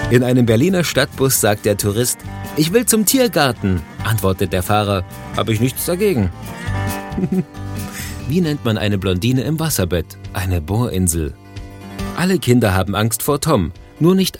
In einem Berliner Stadtbus sagt der Tourist: „Ich will zum Tiergarten“, antwortet der Fahrer: „Habe ich nichts dagegen.“ Wie nennt man eine Blondine im Wasserbett? Eine Bohrinsel. Alle Kinder haben Angst vor Tom, nur nicht